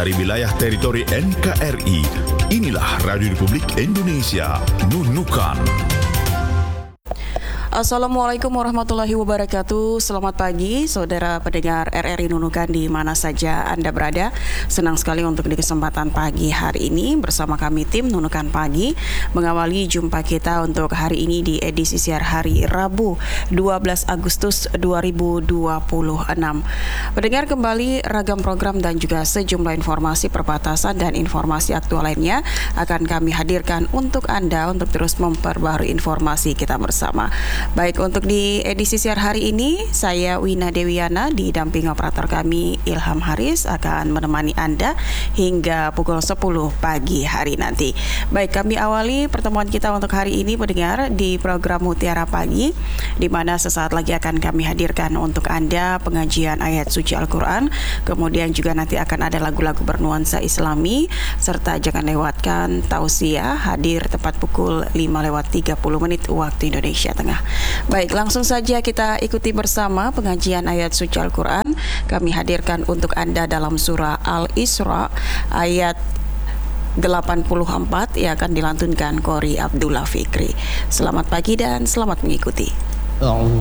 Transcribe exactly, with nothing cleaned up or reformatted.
dari wilayah teritori N K R I. Inilah Radio Republik Indonesia, Nunukan. Assalamualaikum warahmatullahi wabarakatuh. Selamat pagi saudara pendengar R R I Nunukan di mana saja Anda berada. Senang sekali untuk di kesempatan pagi hari ini bersama kami tim Nunukan Pagi mengawali jumpa kita untuk hari ini di edisi siar hari Rabu dua belas Agustus dua ribu dua puluh enam. Pendengar, kembali ragam program dan juga sejumlah informasi perbatasan dan informasi aktual lainnya akan kami hadirkan untuk Anda untuk terus memperbarui informasi kita bersama. Baik, untuk di edisi siar hari ini, saya Wina Dewiana didampingi operator kami Ilham Haris akan menemani Anda hingga pukul sepuluh pagi hari nanti. Baik, kami awali pertemuan kita untuk hari ini pendengar di program Mutiara Pagi, di mana sesaat lagi akan kami hadirkan untuk Anda pengajian ayat suci Al-Quran, kemudian juga nanti akan ada lagu-lagu bernuansa Islami, serta jangan lewatkan tausiah hadir tepat pukul lima lewat tiga puluh menit waktu Indonesia Tengah. Baik, langsung saja kita ikuti bersama pengajian ayat suci Al-Quran. Kami hadirkan untuk Anda dalam surah Al-Isra ayat delapan puluh empat yang akan dilantunkan Qori Abdullah Fikri. Selamat pagi dan selamat mengikuti. أعوذ